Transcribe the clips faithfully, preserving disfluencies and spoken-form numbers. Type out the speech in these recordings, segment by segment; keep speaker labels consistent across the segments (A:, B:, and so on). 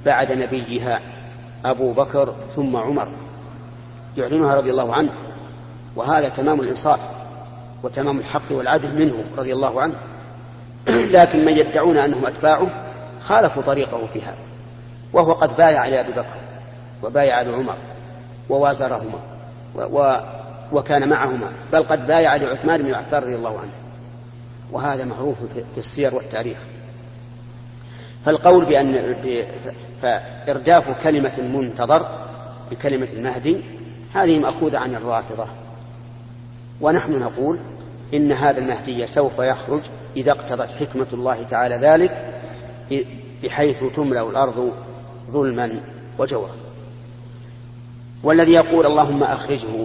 A: بعد نبيها أبو بكر ثم عمر يعلنها رضي الله عنه، وهذا تمام الإنصاف وتمام الحق والعدل منه رضي الله عنه. لكن من يدعون أنهم أتباعه خالفوا طريقه في هذا، وهو قد بايع على أبي بكر وبايع على عمر ووازرهما و... وكان معهما، بل قد بايع على عثمان بن عفان رضي الله عنه، وهذا معروف في السير والتاريخ. فالقول بأن فإرداف كلمة المنتظر بكلمة المهدي هذه مأخوذة عن الرافضة، ونحن نقول إن هذا المهدي سوف يخرج إذا اقتضت حكمة الله تعالى ذلك، بحيث تملأ الأرض ظلما وجورا. والذي يقول اللهم أخرجه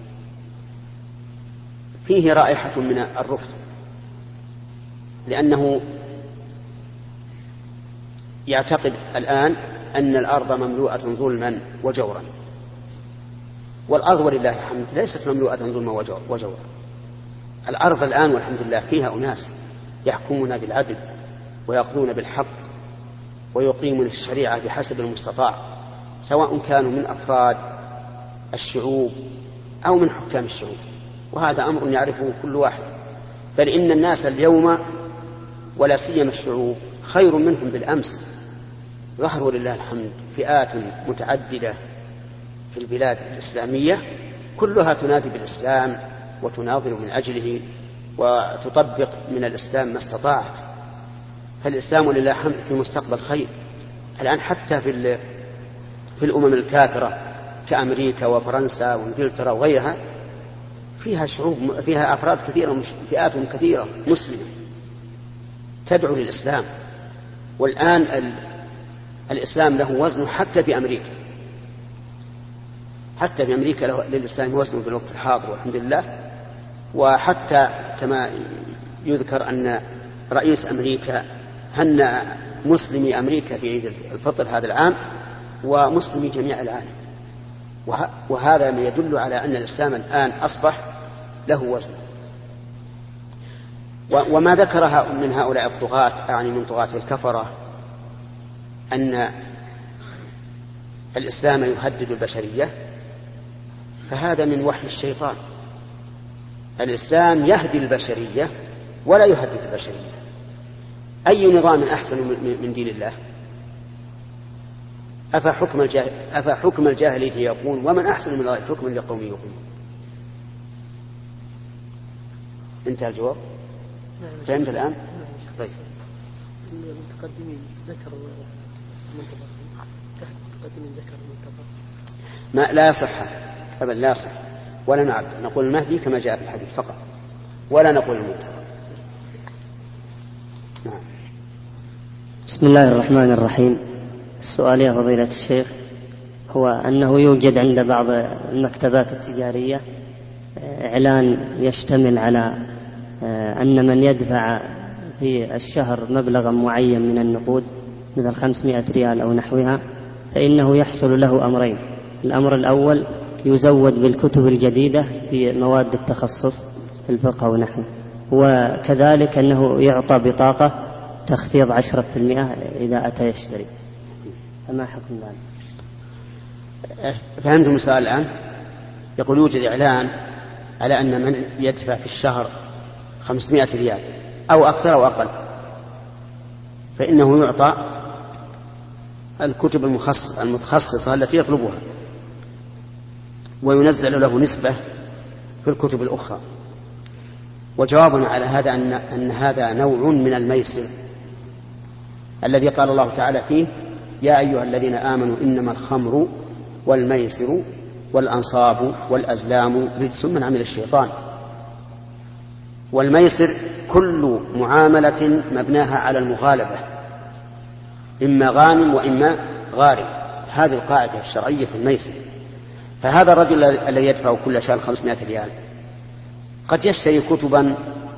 A: فيه رائحة من الرفض، لأنه يعتقد الآن أن الأرض مملوءة ظلما وجورا، والأرض ولله الحمد ليست مملوءة ظلما وجورا. الأرض الآن والحمد لله فيها أناس يحكمون بالعدل ويقضون بالحق ويقيمون الشريعة بحسب المستطاع، سواء كانوا من أفراد الشعوب أو من حكام الشعوب، وهذا أمر يعرفه كل واحد. بل إن الناس اليوم ولا سيما الشعوب خير منهم بالأمس. ظهروا لله الحمد فئات متعددة في البلاد الإسلامية كلها تنادي بالإسلام وتناضل من أجله وتطبق من الإسلام ما استطاعت. فالإسلام لله الحمد في مستقبل خير الآن، حتى في في الأمم الكافرة كأمريكا وفرنسا وإنجلترا وغيرها فيها شعوب فيها أفراد كثيرة فئات كثيرة مسلمة تدعو للإسلام. والآن ال... الإسلام له وزن حتى في أمريكا، حتى في أمريكا له للإسلام وزن في الوقت الحاضر والحمد لله. وحتى كما يذكر أن رئيس أمريكا هنأ مسلمي أمريكا في عيد الفطر هذا العام ومسلمي جميع العالم، وهذا ما يدل على أن الإسلام الآن أصبح له وزن. وما ذكرها من هؤلاء الطغاة، أعني من طغاة الكفرة، أن الإسلام يهدد البشرية، فهذا من وحي الشيطان. الإسلام يهدي البشرية ولا يهدد البشرية. أي نظام أحسن من دين الله؟ أفحكم الجاهل أفحكم الجاهلية يقول ومن أحسن من الله حكما لقوم يوقنون. انتهى الجواب. فهمت الآن؟ طيب.
B: المتقدمين ذكروا المنتظر المتقدمين ذكروا المنتظر
A: ما لا يصح أبدا، لا يصح ولا نعبد. نقول المهدي كما جاء في الحديث فقط، ولا نقول المنتظر. نعم.
C: بسم الله الرحمن الرحيم. السؤال يا فضيلة الشيخ هو أنه يوجد عند بعض المكتبات التجارية إعلان يشتمل على أن من يدفع في الشهر مبلغا معين من النقود مثل خمسمائة ريال أو نحوها فإنه يحصل له أمرين. الأمر الأول يزود بالكتب الجديدة في مواد التخصص في الفقه ونحوه، وكذلك أنه يعطى بطاقة تخفيض عشرة بالمئة إذا أتى يشتري. فما حكم ذلك؟
A: فهمتم السؤال الآن؟ يقول يوجد إعلان على أن من يدفع في الشهر خمسمائة ريال أو أكثر أو أقل فإنه يعطى الكتب المتخصصة التي يطلبها، وينزل له نسبة في الكتب الأخرى. وجوابنا على هذا أن, أن هذا نوع من الميسر الذي قال الله تعالى فيه يا أيها الذين آمنوا إنما الخمر والميسر والأنصاب والأزلام رجس من عمل الشيطان. والميسر كل معاملة مبناها على المغالبة، إما غانم وإما غارم، هذه القاعدة الشرعية في الميسر. فهذا الرجل الذي يدفع كل شهر خمسمائة ريال قد يشتري كتبا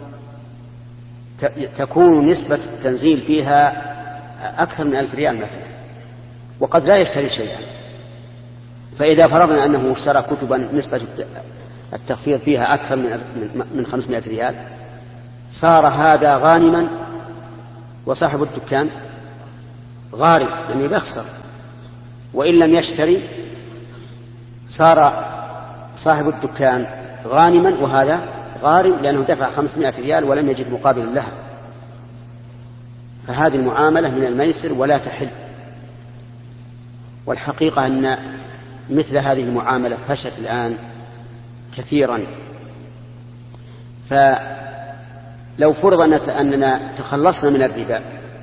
A: تكون نسبة التنزيل فيها أكثر من ألف ريال مثلا، وقد لا يشتري شيئا. فإذا فرضنا أنه اشترى كتبا نسبة التخفيض فيها أكثر من خمسمائة ريال صار هذا غانما وصاحب الدكان غارم، لأنه يخسر. وإن لم يشتري صار صاحب الدكان غانما وهذا غارم لأنه دفع خمسمائة ريال ولم يجد مقابل لها. فهذه المعاملة من الميسر ولا تحل. والحقيقة أن مثل هذه المعاملة فشت الآن كثيرا. فلو فرض أننا تخلصنا من الربا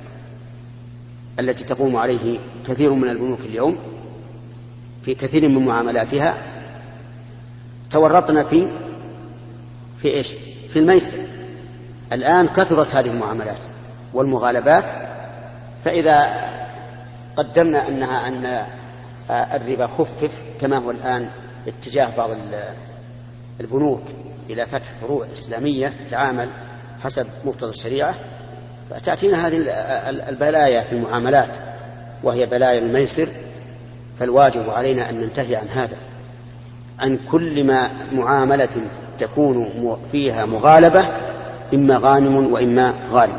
A: التي تقوم عليه كثير من البنوك اليوم في كثير من معاملاتها، تورطنا في في إيش؟ في الميسر. الآن كثرت هذه المعاملات والمغالبات، فإذا قدمنا أنها أن الربا خفف كما هو الآن اتجاه بعض البنوك إلى فتح فروع إسلامية تتعامل حسب مقتضى الشريعة، فتأتينا هذه البلايا في المعاملات وهي بلايا الميسر. فالواجب علينا أن ننتهي عن هذا، عن كل ما معاملة تكون فيها مغالبة، إما غانم وإما غارم.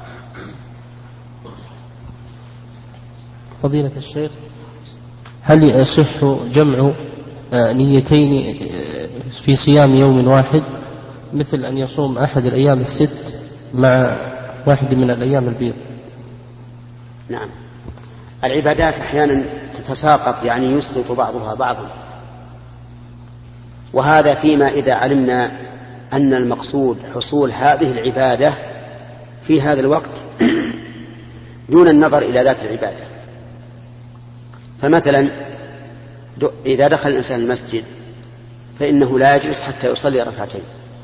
B: فضيلة الشيخ، هل يصح جمع نيتين في صيام يوم واحد، مثل أن يصوم أحد الأيام الست مع واحد من الأيام البيض؟
A: نعم، العبادات أحيانا تتساقط، يعني يسقط بعضها بعضا، وهذا فيما إذا علمنا أن المقصود حصول هذه العبادة في هذا الوقت دون النظر إلى ذات العبادة. فمثلا إذا دخل الإنسان المسجد فإنه لا يجلس حتى يصلي ركعتين،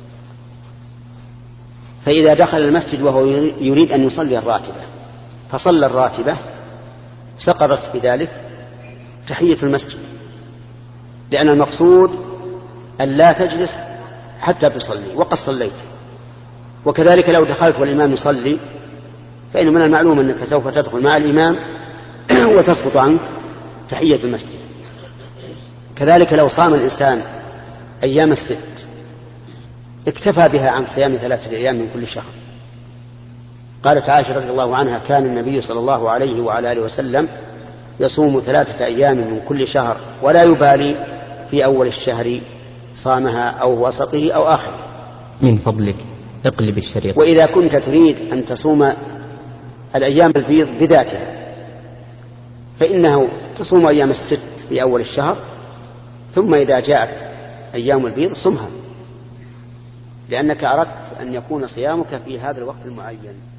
A: فإذا دخل المسجد وهو يريد أن يصلي الراتبة فصلى الراتبة سقطت بذلك تحية المسجد، لأن المقصود أن لا تجلس حتى تصلي وقد صليت. وكذلك لو دخلت والإمام يصلي فإن من المعلوم أنك سوف تدخل مع الإمام وتسقط عنك تحية المسجد. كذلك لو صام الإنسان أيام الست اكتفى بها عن صيام ثلاثة أيام من كل شهر. قالت عائشة رضي الله عنها: كان النبي صلى الله عليه وعلى آله وسلم يصوم ثلاثة أيام من كل شهر ولا يبالي في أول الشهر صامها أو وسطه أو آخره.
D: من فضلك اقلب الشريط.
A: وإذا كنت تريد أن تصوم الأيام البيض بذاتها فإنه تصوم أيام الست في أول الشهر، ثم إذا جاءت أيام البيض صمها، لأنك أردت أن يكون صيامك في هذا الوقت المعين.